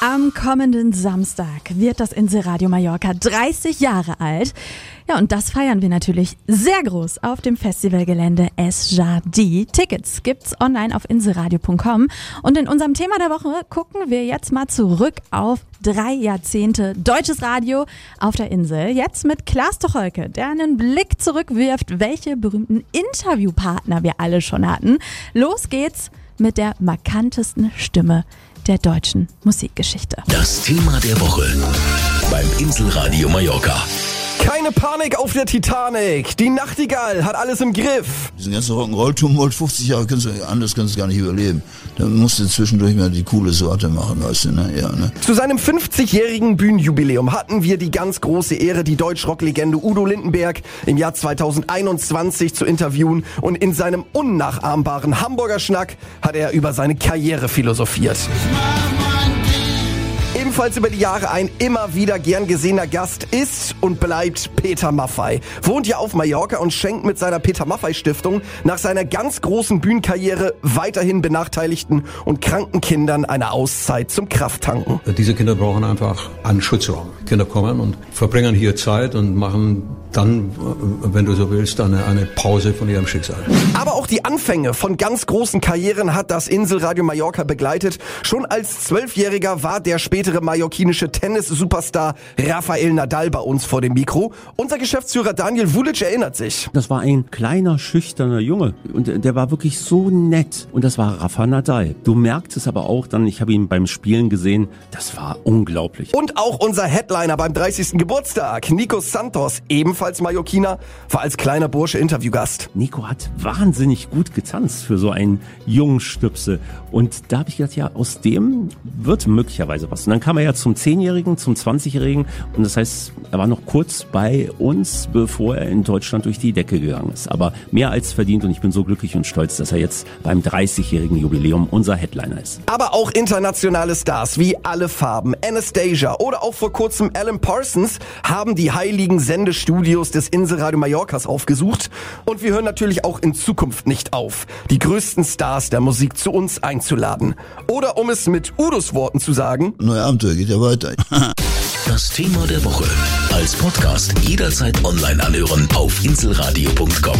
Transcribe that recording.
Am kommenden Samstag wird das Inselradio Mallorca 30 Jahre alt. Ja, und das feiern wir natürlich sehr groß auf dem Festivalgelände Es Jardim. Tickets gibt's online auf inselradio.com. Und in unserem Thema der Woche gucken wir jetzt mal zurück auf 3 Jahrzehnte deutsches Radio auf der Insel. Jetzt mit Klaas Tucholke, der einen Blick zurückwirft, welche berühmten Interviewpartner wir alle schon hatten. Los geht's mit der markantesten Stimme der deutschen Musikgeschichte. Das Thema der Woche beim Inselradio Mallorca. Keine Panik auf der Titanic. Die Nachtigall hat alles im Griff. Diesen ganzen Rock'n'Roll-Tumult, 50 Jahre anders kannst du gar nicht überleben. Da musst du zwischendurch mal die coole Sorte machen, weißt du, ne? Ja, ne? Zu seinem 50-jährigen Bühnenjubiläum hatten wir die ganz große Ehre, die Deutsch-Rock-Legende Udo Lindenberg im Jahr 2021 zu interviewen. Und in seinem unnachahmbaren Hamburger Schnack hat er über seine Karriere philosophiert. Ebenfalls über die Jahre ein immer wieder gern gesehener Gast ist und bleibt Peter Maffay. Wohnt ja auf Mallorca und schenkt mit seiner Peter Maffay Stiftung nach seiner ganz großen Bühnenkarriere weiterhin benachteiligten und kranken Kindern eine Auszeit zum Krafttanken. Diese Kinder brauchen einfach einen Schutzraum. Kinder kommen und verbringen hier Zeit und machen dann, wenn du so willst, eine Pause von ihrem Schicksal. Aber auch die Anfänge von ganz großen Karrieren hat das Inselradio Mallorca begleitet. Schon als 12-Jähriger war der spätere mallorquinische Tennis-Superstar Rafael Nadal bei uns vor dem Mikro. Unser Geschäftsführer Daniel Vulic erinnert sich. Das war ein kleiner, schüchterner Junge und der war wirklich so nett. Und das war Rafa Nadal. Du merkst es aber auch dann, ich habe ihn beim Spielen gesehen, das war unglaublich. Und auch unser Headliner beim 30. Geburtstag, Nico Santos, ebenfalls Mallorquiner, war als kleiner Bursche Interviewgast. Nico hat wahnsinnig gut getanzt für so einen jungen Stüpse. Und da habe ich gedacht, ja, aus dem wird möglicherweise was. Und dann kam er ja zum 10-Jährigen, zum 20-Jährigen. Und das heißt, er war noch kurz bei uns, bevor er in Deutschland durch die Decke gegangen ist. Aber mehr als verdient und ich bin so glücklich und stolz, dass er jetzt beim 30-jährigen Jubiläum unser Headliner ist. Aber auch internationale Stars wie Alle Farben, Anastasia oder auch vor kurzem Alan Parsons haben die heiligen Sendestudios des Inselradio Mallorcas aufgesucht. Und wir hören natürlich auch in Zukunft nicht auf, die größten Stars der Musik zu uns einzuladen. Oder um es mit Udos Worten zu sagen: Neue Abenteuer geht ja weiter. Das Thema der Woche als Podcast jederzeit online anhören auf inselradio.com.